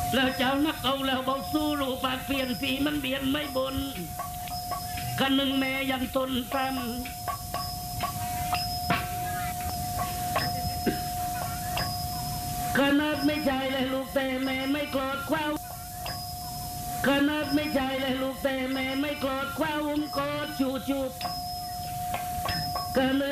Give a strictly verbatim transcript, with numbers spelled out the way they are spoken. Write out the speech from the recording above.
แล้วเจ้านักเอาแล้วเบาสู้ลูกปากเปลี่ยนสีมันเบียนไม่บนกันหนึ่งแม่ยังตนตำขนาดไม่ใจเลยลูกแต่แม่ไม่โกรธคว้าขนาดไม่ใจเลยลูกแต่แม่ไม่โกรธคว้าอุ้มกอดจูจูกันหนึ่ง